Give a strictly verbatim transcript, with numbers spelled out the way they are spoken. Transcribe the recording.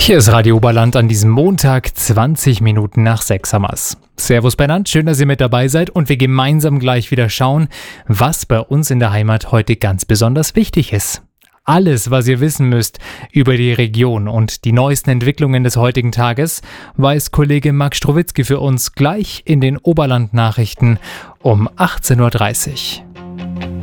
Hier ist Radio Oberland an diesem Montag, zwanzig Minuten nach sechs hammers. Servus Bernhard, schön, dass ihr mit dabei seid und wir gemeinsam gleich wieder schauen, was bei uns in der Heimat heute ganz besonders wichtig ist. Alles, was ihr wissen müsst über die Region und die neuesten Entwicklungen des heutigen Tages, weiß Kollege Marc Strowitzky für uns gleich in den Oberland-Nachrichten um achtzehn Uhr dreißig.